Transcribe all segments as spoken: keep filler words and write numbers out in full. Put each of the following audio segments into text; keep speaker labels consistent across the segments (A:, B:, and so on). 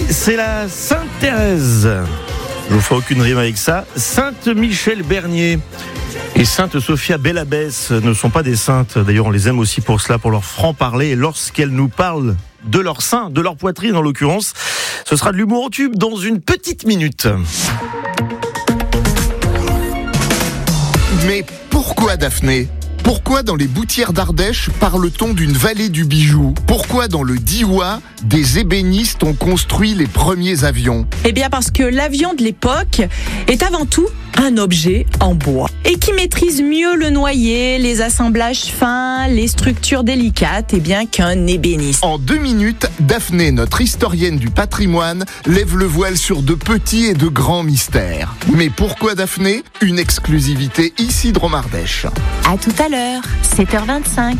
A: C'est la Sainte-Thérèse. Je vous ferai aucune rime avec ça. Sainte-Michel Bernier et Sainte-Sophia Bellabès ne sont pas des saintes. D'ailleurs, on les aime aussi pour cela, pour leur franc-parler. Et lorsqu'elles nous parlent de leur sein, de leur poitrine en l'occurrence, ce sera de l'humour au tube dans une petite minute.
B: Mais pourquoi Daphné ? Pourquoi dans les Boutières d'Ardèche parle-t-on d'une vallée du bijou ? Pourquoi dans le Diois, des ébénistes ont construit les premiers avions ?
C: Eh bien parce que l'avion de l'époque est avant tout un objet en bois et qui maîtrise mieux le noyer, les assemblages fins, les structures délicates eh bien qu'un ébéniste.
B: En deux minutes, Daphné, notre historienne du patrimoine, lève le voile sur de petits et de grands mystères. Mais pourquoi Daphné ? Une exclusivité ici de Romardèche.
D: À tout à l'heure, sept heures vingt-cinq.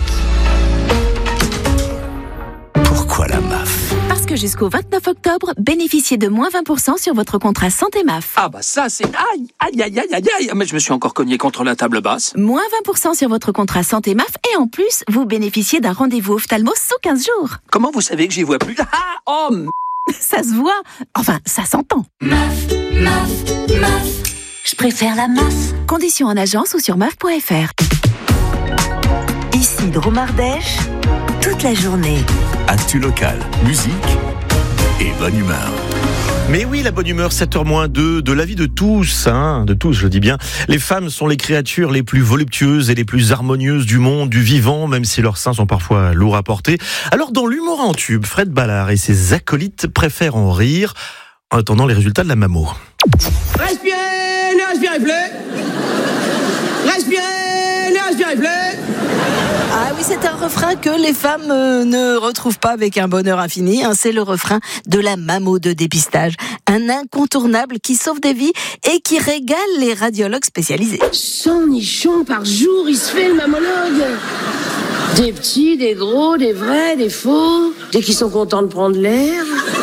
E: Pourquoi la M A F ?
D: Parce que jusqu'au vingt-neuf octobre, bénéficiez de moins vingt pour cent sur votre contrat santé M A F.
F: Ah bah ça c'est... Aïe, aïe, aïe, aïe, aïe, aïe. Mais je me suis encore cogné contre la table basse.
D: Moins vingt pour cent sur votre contrat santé M A F et en plus, vous bénéficiez d'un rendez-vous ophtalmo sous quinze jours.
F: Comment vous savez que j'y vois plus ? Ah, oh m...
D: Ça se voit. Enfin, ça s'entend.
G: M A F, M A F, M A F. Je préfère la M A F.
D: Conditions en agence ou sur M A F point F R.
H: Ici Dromardèche, toute la journée.
E: Actu local, musique et bonne humeur.
A: Mais oui, la bonne humeur, sept heures moins deux, de la vie de tous, hein, de tous, je le dis bien. Les femmes sont les créatures les plus voluptueuses et les plus harmonieuses du monde, du vivant, même si leurs seins sont parfois lourds à porter. Alors, dans l'humour en tube, Fred Ballard et ses acolytes préfèrent en rire, en attendant les résultats de la mammo.
I: Respirez, ne respirez plus. Respirez, ne respirez plus.
J: Ah oui, c'est un refrain que les femmes euh, ne retrouvent pas avec un bonheur infini. Hein. C'est le refrain de la mammo de dépistage. Un incontournable qui sauve des vies et qui régale les radiologues spécialisés.
K: cent nichons par jour, il se fait le mammologue. Des petits, des gros, des vrais, des faux. Dès qu'ils sont contents de prendre l'air.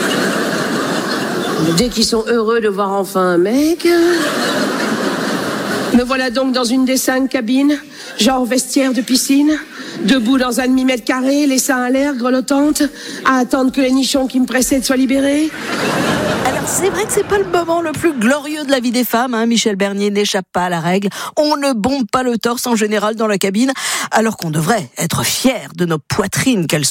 K: Dès qu'ils sont heureux de voir enfin un mec. Me voilà donc dans une des cinq cabines, genre vestiaire de piscine, debout dans un demi-mètre carré, les seins à l'air, grelottante, à attendre que les nichons qui me précèdent soient libérés.
J: Alors c'est vrai que c'est pas le moment le plus glorieux de la vie des femmes, hein. Michel Bernier n'échappe pas à la règle. On ne bombe pas le torse en général dans la cabine, alors qu'on devrait être fiers de nos poitrines, qu'elles